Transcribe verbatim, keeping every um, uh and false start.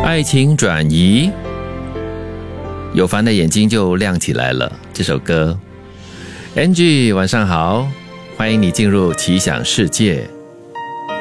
爱情转移，有烦的眼睛就亮起来了。这首歌 Angie 晚上好，欢迎你进入奇想世界。